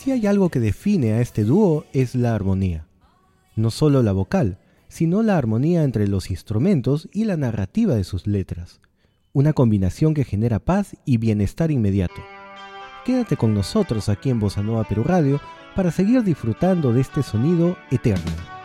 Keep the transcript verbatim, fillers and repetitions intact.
Si hay algo que define a este dúo es la armonía. No solo la vocal, sino la armonía entre los instrumentos y la narrativa de sus letras. Una combinación que genera paz y bienestar inmediato. Quédate con nosotros aquí en Bossa Nova Perú Radio para seguir disfrutando de este sonido eterno.